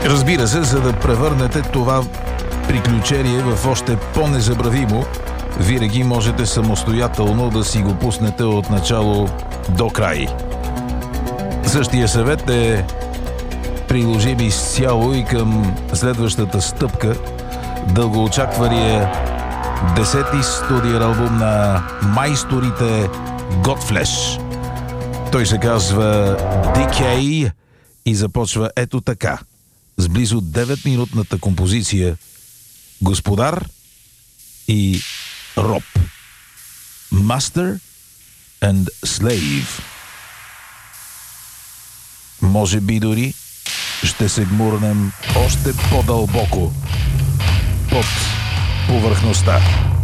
Разбира се, за да превърнете това приключение в още по-незабравимо, винаги можете самостоятелно да си го пуснете от начало до край. Същия съвет е приложим изцяло и към следващата стъпка, дългоочаквания 10-ти студиен албум на майсторите Godflesh. Той се казва Decay и започва ето така, с близо 9-минутната композиция Господар и Роб. Master and Slave. Може би дори ще се гмурнем още по-дълбоко под повърхността.